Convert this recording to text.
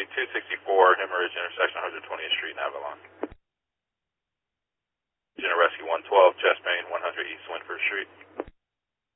264, Hemorrhage intersection 120th Street in Avalon. Rescue 112, chest pain, 100 East Winford Street.